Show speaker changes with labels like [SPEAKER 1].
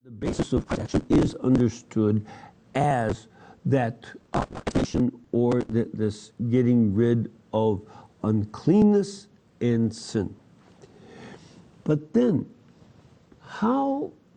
[SPEAKER 1] The basis of protection is understood as that operation or this getting rid of uncleanness and sin. But then, how